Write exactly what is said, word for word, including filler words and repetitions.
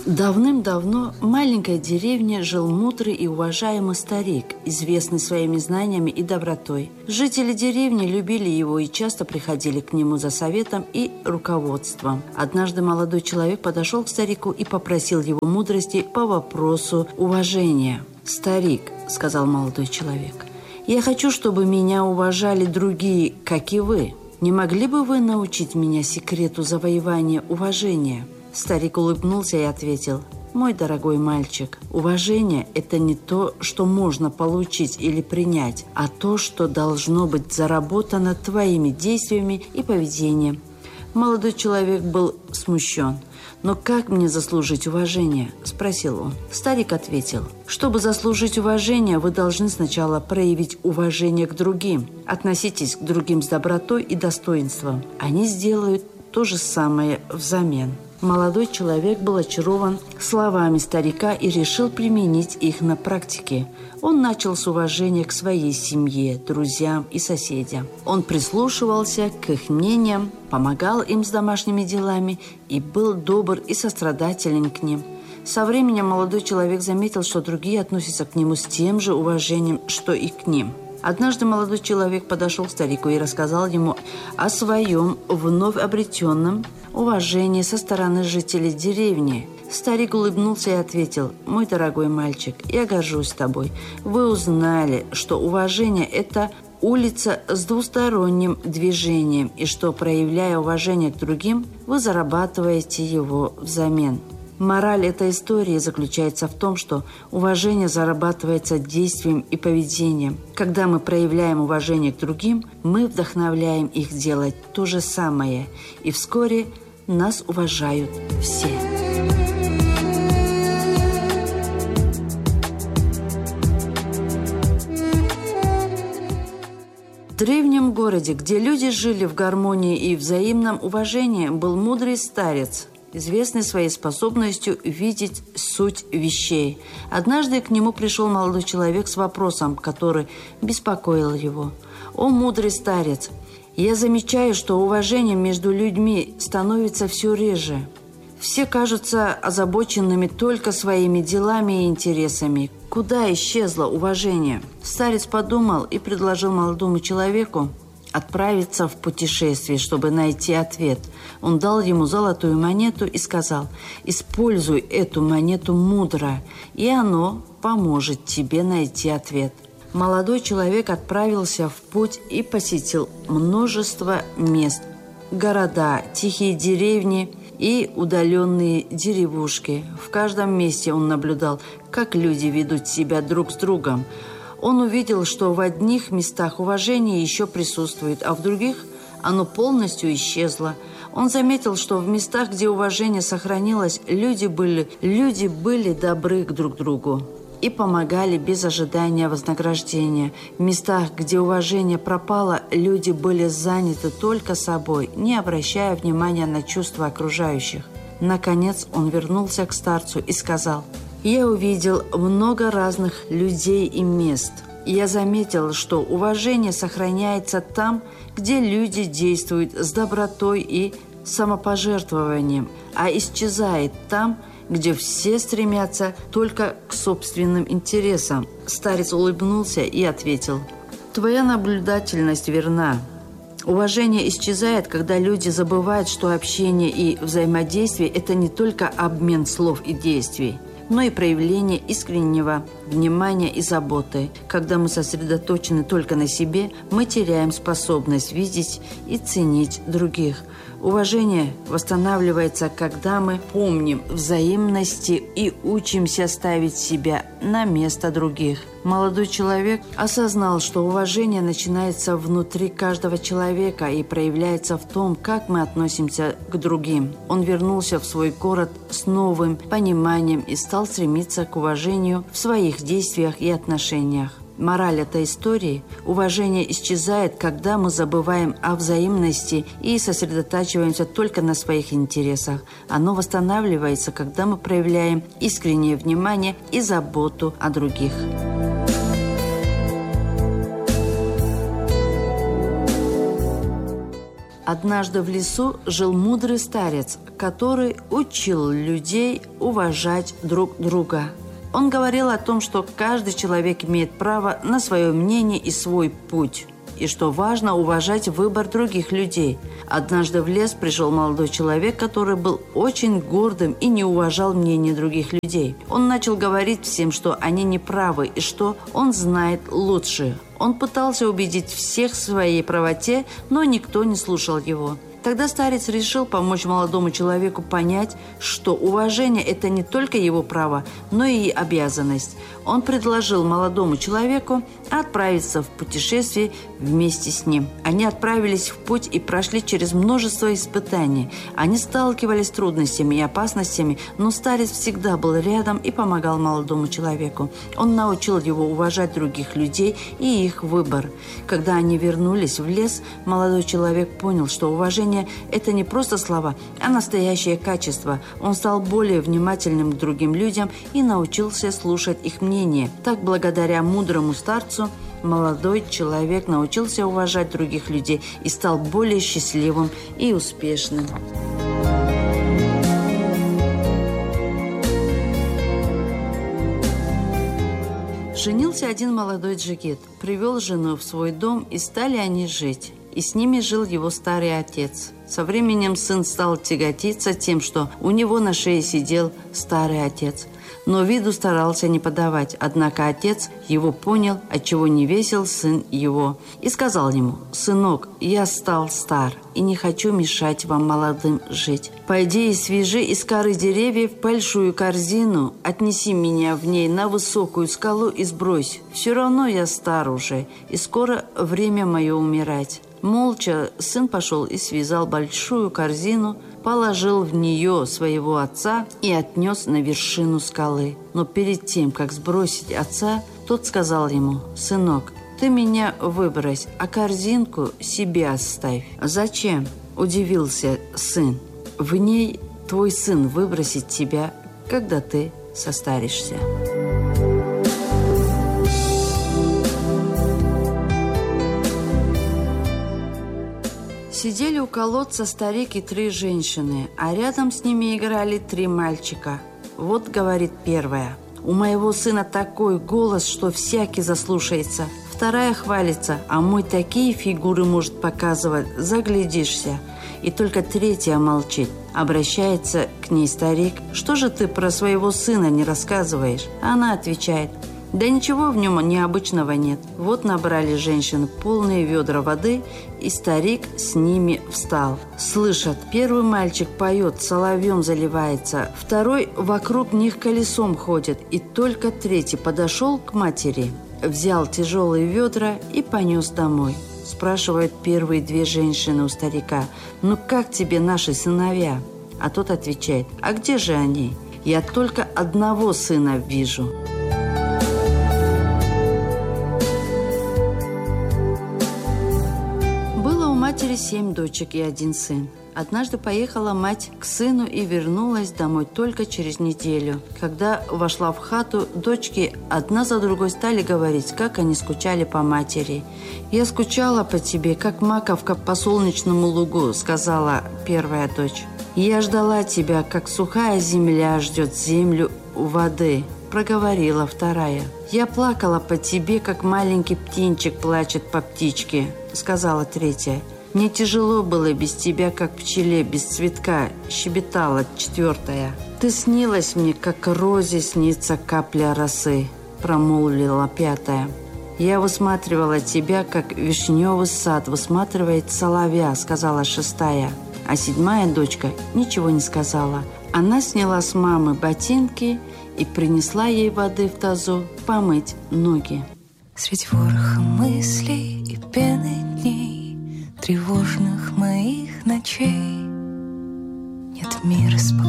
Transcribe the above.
Давным-давно в маленькой деревне жил мудрый и уважаемый старик, известный своими знаниями и добротой. Жители деревни любили его и часто приходили к нему за советом и руководством. Однажды молодой человек подошел к старику и попросил его мудрости по вопросу уважения. «Старик», — сказал молодой человек, — «я хочу, чтобы меня уважали другие, как и вы. Не могли бы вы научить меня секрету завоевания уважения?» Старик улыбнулся и ответил: «Мой дорогой мальчик, уважение – это не то, что можно получить или принять, а то, что должно быть заработано твоими действиями и поведением». Молодой человек был смущен. «Но как мне заслужить уважение?» – спросил он. Старик ответил: «Чтобы заслужить уважение, вы должны сначала проявить уважение к другим. Относитесь к другим с добротой и достоинством. Они сделают то же самое взамен». Молодой человек был очарован словами старика и решил применить их на практике. Он начал с уважения к своей семье, друзьям и соседям. Он прислушивался к их мнениям, помогал им с домашними делами и был добр и сострадателен к ним. Со временем молодой человек заметил, что другие относятся к нему с тем же уважением, что и к ним. Однажды молодой человек подошел к старику и рассказал ему о своем вновь обретенном уважении со стороны жителей деревни. Старик улыбнулся и ответил: «Мой дорогой мальчик, я горжусь тобой. Вы узнали, что уважение – это улица с двусторонним движением, и что, проявляя уважение к другим, вы зарабатываете его взамен». Мораль этой истории заключается в том, что уважение зарабатывается действием и поведением. Когда мы проявляем уважение к другим, мы вдохновляем их делать то же самое, и вскоре нас уважают все. В древнем городе, где люди жили в гармонии и взаимном уважении, был мудрый старец, известный своей способностью видеть суть вещей. Однажды к нему пришел молодой человек с вопросом, который беспокоил его. «О, мудрый старец, я замечаю, что уважение между людьми становится все реже. Все кажутся озабоченными только своими делами и интересами. Куда исчезло уважение?» Старец подумал и предложил молодому человеку отправиться в путешествие, чтобы найти ответ. Он дал ему золотую монету и сказал: «Используй эту монету мудро, и оно поможет тебе найти ответ». Молодой человек отправился в путь и посетил множество мест: города, тихие деревни и удаленные деревушки. В каждом месте он наблюдал, как люди ведут себя друг с другом. Он увидел, что в одних местах уважение еще присутствует, а в других оно полностью исчезло. Он заметил, что в местах, где уважение сохранилось, люди были, люди были добры друг к другу и помогали без ожидания вознаграждения. В местах, где уважение пропало, люди были заняты только собой, не обращая внимания на чувства окружающих. Наконец он вернулся к старцу и сказал: «Я увидел много разных людей и мест. Я заметил, что уважение сохраняется там, где люди действуют с добротой и самопожертвованием, а исчезает там, где все стремятся только к собственным интересам». Старец улыбнулся и ответил: «Твоя наблюдательность верна. Уважение исчезает, когда люди забывают, что общение и взаимодействие – это не только обмен слов и действий, но и проявление искреннего внимания и заботы. Когда мы сосредоточены только на себе, мы теряем способность видеть и ценить других. Уважение восстанавливается, когда мы помним взаимности и учимся ставить себя на место других». Молодой человек осознал, что уважение начинается внутри каждого человека и проявляется в том, как мы относимся к другим. Он вернулся в свой город с новым пониманием и стал стремиться к уважению в своих действиях и отношениях. Мораль этой истории – уважение исчезает, когда мы забываем о взаимности и сосредотачиваемся только на своих интересах. Оно восстанавливается, когда мы проявляем искреннее внимание и заботу о других. Однажды в лесу жил мудрый старец, который учил людей уважать друг друга. Он говорил о том, что каждый человек имеет право на свое мнение и свой путь, и что важно уважать выбор других людей. Однажды в лес пришел молодой человек, который был очень гордым и не уважал мнение других людей. Он начал говорить всем, что они не правы и что он знает лучше. Он пытался убедить всех в своей правоте, но никто не слушал его. Тогда старец решил помочь молодому человеку понять, что уважение – это не только его право, но и обязанность. Он предложил молодому человеку отправиться в путешествие вместе с ним. Они отправились в путь и прошли через множество испытаний. Они сталкивались с трудностями и опасностями, но старец всегда был рядом и помогал молодому человеку. Он научил его уважать других людей и их выбор. Когда они вернулись в лес, молодой человек понял, что уважение – это не просто слова, а настоящее качество. Он стал более внимательным к другим людям и научился слушать их мнение. Так, благодаря мудрому старцу, молодой человек научился уважать других людей и стал более счастливым и успешным. Женился один молодой джигит, привел жену в свой дом, и стали они жить. И с ними жил его старый отец. Со временем сын стал тяготиться тем, что у него на шее сидел старый отец. Но виду старался не подавать. Однако отец его понял, отчего не весел сын его. И сказал ему: «Сынок, я стал стар и не хочу мешать вам, молодым, жить. Пойди и свяжи из коры деревьев большую корзину, отнеси меня в ней на высокую скалу и сбрось. Все равно я стар уже, и скоро время мое умирать». Молча сын пошел и связал большую корзину, положил в нее своего отца и отнес на вершину скалы. Но перед тем, как сбросить отца, тот сказал ему: «Сынок, ты меня выбрось, а корзинку себе оставь». «Зачем?» – удивился сын. «В ней твой сын выбросит тебя, когда ты состаришься». Сидели у колодца старик и три женщины, а рядом с ними играли три мальчика. Вот говорит первая: «У моего сына такой голос, что всякий заслушается». Вторая хвалится: «А мой такие фигуры может показывать, заглядишься». И только третья молчит. Обращается к ней старик: «Что же ты про своего сына не рассказываешь?» Она отвечает: «Да ничего в нем необычного нет». Вот набрали женщины полные ведра воды, и старик с ними встал. Слышат, первый мальчик поет, соловьем заливается, второй вокруг них колесом ходит, и только третий подошел к матери, взял тяжелые ведра и понес домой. Спрашивают первые две женщины у старика: «Ну как тебе наши сыновья?» А тот отвечает: «А где же они? Я только одного сына вижу». Матери семь дочек и один сын. Однажды поехала мать к сыну и вернулась домой только через неделю. Когда вошла в хату, дочки одна за другой стали говорить, как они скучали по матери. «Я скучала по тебе, как маковка по солнечному лугу», — сказала первая дочь. «Я ждала тебя, как сухая земля ждет землю у воды», — проговорила вторая. «Я плакала по тебе, как маленький птенчик плачет по птичке», — сказала третья. «Мне тяжело было без тебя, как пчеле без цветка», — щебетала четвертая. «Ты снилась мне, как розе снится капля росы», — промолвила пятая. «Я высматривала тебя, как вишневый сад высматривает соловья», — сказала шестая. А седьмая дочка ничего не сказала. Она сняла с мамы ботинки и принесла ей воды в тазу помыть ноги. Средь вороха мыслей и пены дней, тревожных моих ночей, нет мира спокойнее.